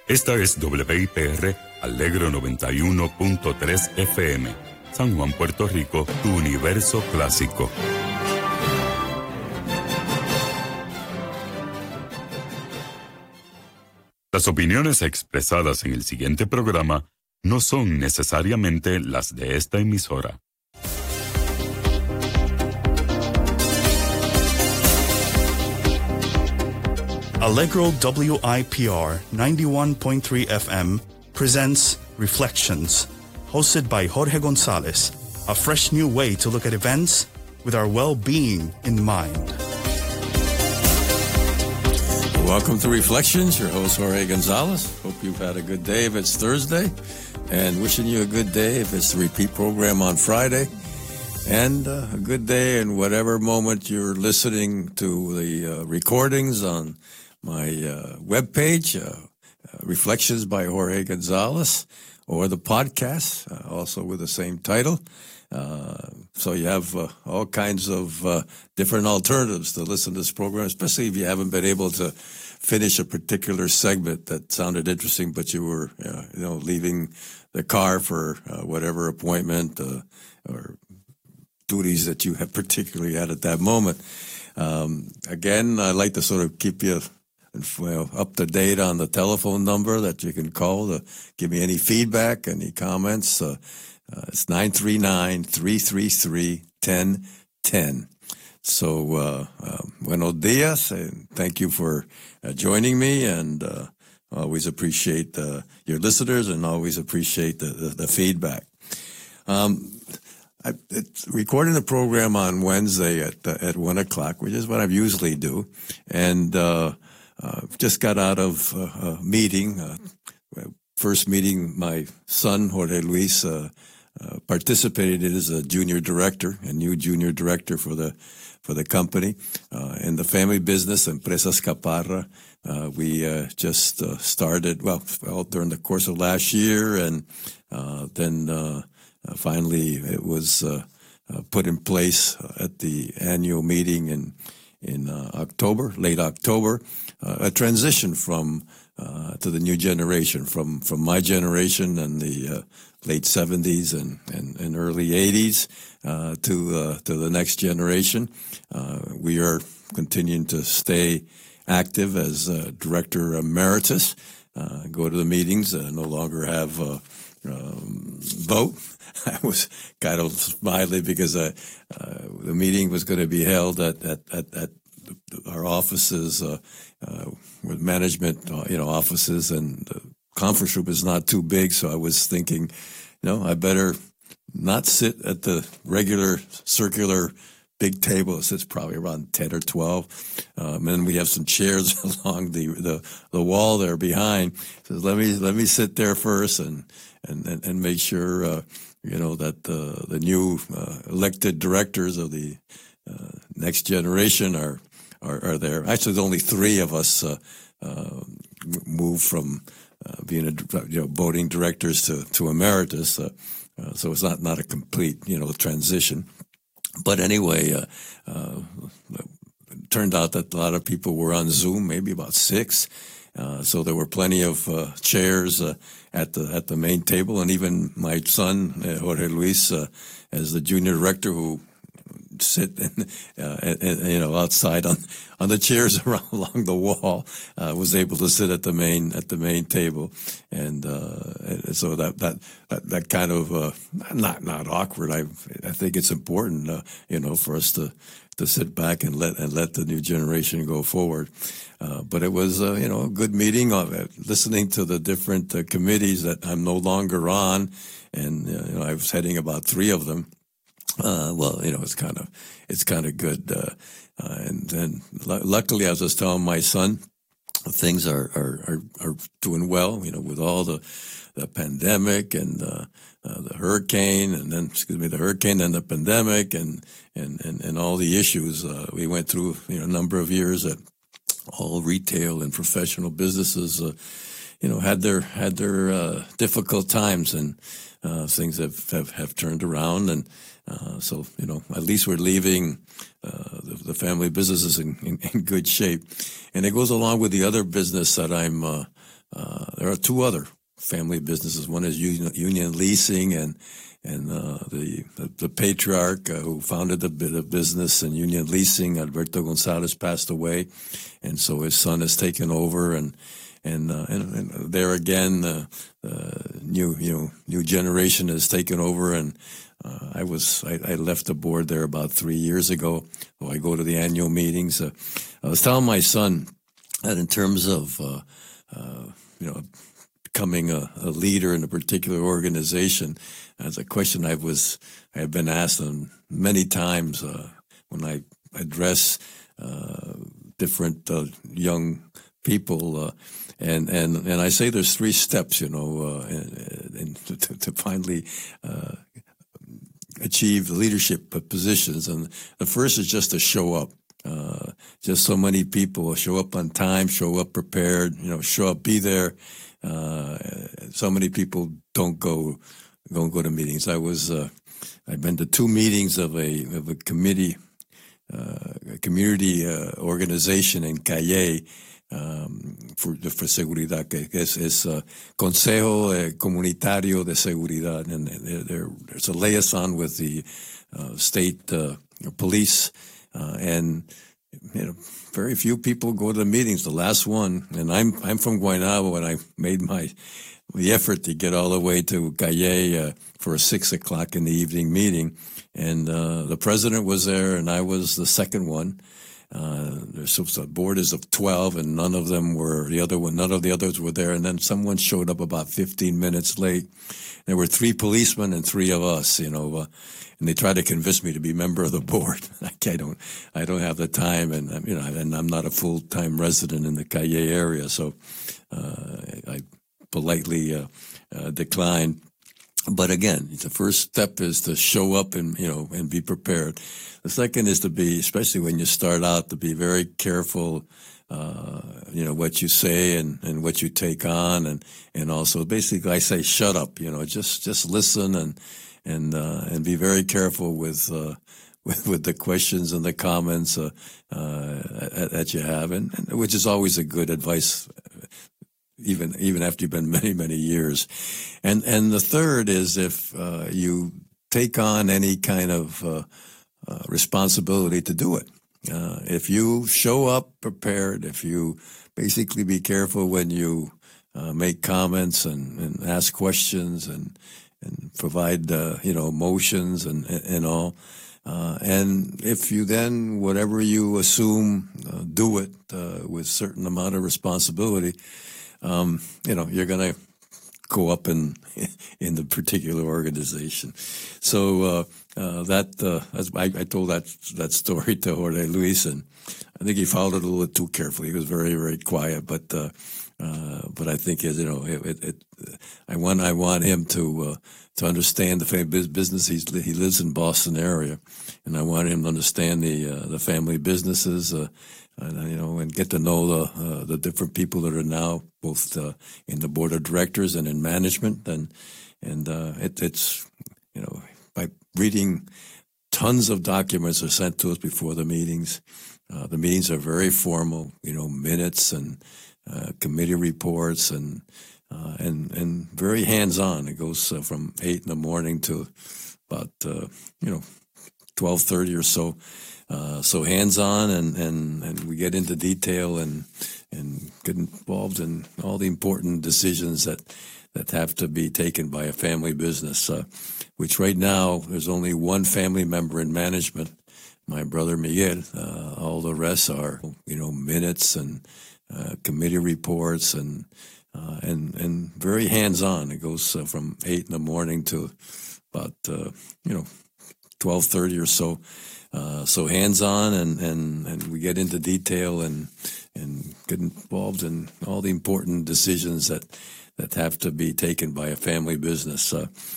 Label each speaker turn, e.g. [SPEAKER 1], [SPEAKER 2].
[SPEAKER 1] Esta es WIPR Alegro 91.3 FM, San Juan, Puerto Rico, tu universo clásico. Las opiniones expresadas en el siguiente programa no son necesariamente las de esta emisora.
[SPEAKER 2] Allegro WIPR 91.3 FM presents Reflections, hosted by Jorge Gonzalez, a fresh new way to look at events with our well-being in mind.
[SPEAKER 3] Welcome to Reflections. Your host, Jorge Gonzalez. Hope you've had a good day if it's Thursday, and wishing you a good day if it's the repeat program on Friday, and a good day in whatever moment you're listening to the recordings on my webpage, Reflections by Jorge Gonzalez, or the podcast, also with the same title. So you have all kinds of different alternatives to listen to this program, especially if you haven't been able to finish a particular segment that sounded interesting, but you were, leaving the car for whatever appointment or duties that you have particularly had at that moment. Again, I'd like to sort of keep you up to date on the telephone number that you can call to give me any feedback, any comments. It's 939-333-1010. So, buenos dias, and thank you for joining me, and always appreciate your listeners and always appreciate the feedback. It's recording the program on Wednesday at 1 o'clock, which is what I usually do, and just got out of a meeting, first meeting my son, Jorge Luis, participated as a junior director, a new junior director for the company, in the family business, Empresas Caparra. We just started, during the course of last year, and then finally it was put in place at the annual meeting in October, late October, a transition from to the new generation, from my generation and the late 70s and early 80s to the next generation. We are continuing to stay active as director emeritus, go to the meetings, no longer have vote. I was kind of smiling because the meeting was going to be held at our offices, with management, offices, and the conference room is not too big. So I was thinking, I better not sit at the regular circular big table. It sits probably around 10 or 12. And then we have some chairs along the wall there behind. So let me sit there first and make sure, that the new elected directdirectors of the next generation are there. Actually, there's only three of us moved from being voting directors to emeritus. So it's not a complete transition. But anyway, it turned out that a lot of people were on Zoom, maybe about 6. So there were plenty of chairs at the main table, and even my son Jorge Luis, as the junior director, who sit outside on the chairs along the wall, was able to sit at the main table, and so that kind of not awkward. I think it's important, for us to sit back and let the new generation go forward. But it was a good meeting, listening to the different committees that I'm no longer on, and I was heading about 3 of them. It's kind of good. And then luckily, I was just telling my son, things are doing well, with all the pandemic and the hurricane, and then the hurricane and the pandemic and all the issues we went through. A number of years that all retail and professional businesses, had their difficult times, and things have turned around, and so at least we're leaving the family businesses in good shape, and it goes along with the other business that I'm there are two other family businesses. One is Union Leasing, and the patriarch who founded the business and Union Leasing, Alberto Gonzalez, passed away, and so his son has taken over, and there again, new generation has taken over, and I left the board there about 3 years ago. I go to the annual meetings. I was telling my son that in terms of becoming a leader in a particular organization, that's a question I have been asked many times when I address different young people, and I say there's 3 steps, and to finally achieve leadership positions, and the first is just to show up. Just so many people show up on time, show up prepared, show up, be there. So many people don't go to meetings. I've been to 2 meetings of a community organization in Calle for seguridad, que es Consejo Comunitario de Seguridad, and there's a liaison with the state police, and very few people go to the meetings. The last one, and I'm from Guaynabo, and I made the effort to get all the way to Calle for a 6:00 in the evening meeting, and the president was there, and I was the second one. The board is of 12, and none of the others were there. And then someone showed up about 15 minutes late. There were 3 policemen and 3 of us, and they tried to convince me to be member of the board. I don't have the time, and and I'm not a full-time resident in the Calle area, so I politely declined. But again, the first step is to show up and be prepared. The second is to be, especially when you start out, to be very careful, what you say and what you take on, and also basically I say shut up, just listen and be very careful with the questions and the comments that you have, and which is always a good advice. Even after you've been many, many years. And the third is if you take on any kind of responsibility to do it. If you show up prepared, if you basically be careful when you make comments and ask questions and provide, motions and all. And if you then, whatever you assume, do it with a certain amount of responsibility, you're going to go up in the particular organization. So I told that story to Jorge Luis, and I think he followed it a little bit too carefully. He was very, very quiet, but I think I want him to understand the family business. He lives in Boston area, and I want him to understand the family businesses. And get to know the different people that are now both in the board of directors and in management, and it's by reading tons of documents are sent to us before the meetings. The meetings are very formal, minutes and committee reports and very hands-on. It goes from 8 in the morning to about 12:30 or so. So hands-on, and we get into detail and get involved in all the important decisions that have to be taken by a family business, which right now there's only one family member in management, my brother Miguel. All the rest are, minutes and committee reports and very hands-on. It goes from 8 in the morning to about 12:30 or so. So hands-on, and we get into detail and get involved in all the important decisions that have to be taken by a family business,